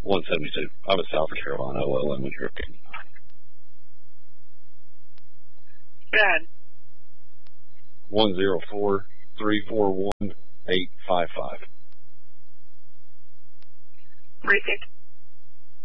172. I'm in South Carolina, OLM when you're ready. Ben. 104-341-855. Precinct.